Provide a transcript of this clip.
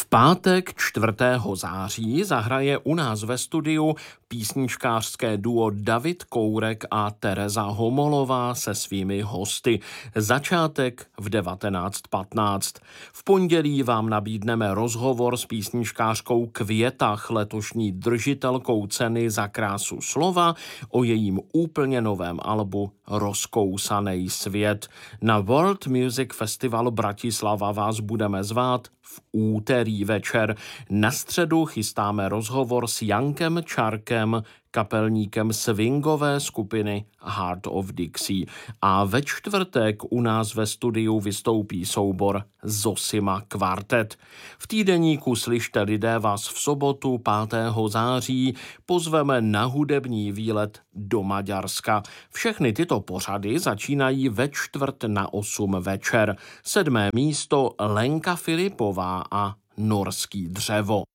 pátek 4. září zahraje u nás ve studiu písničkářské duo David Kourek a Tereza Homolová se svými hosty. Začátek v 19:15. V pondělí vám nabídneme rozhovor s písničkářkou Květach, letošní držitelkou ceny za krásu slova, o jejím úplně novém albu Rozkousanej svět. Na World Music Festival Bratislava vás budeme zvát v úterý večer. Na středu chystáme rozhovor s Jankem Čarkem, kapelníkem swingové skupiny Heart of Dixie. A ve čtvrtek u nás ve studiu vystoupí soubor Zosima Kvartet. V týdeníku Slyšte lidé vás v sobotu 5. září pozveme na hudební výlet do Maďarska. Všechny tyto pořady začínají ve 7:45 večer. 7. místo Lenka Filipová a Norský dřevo.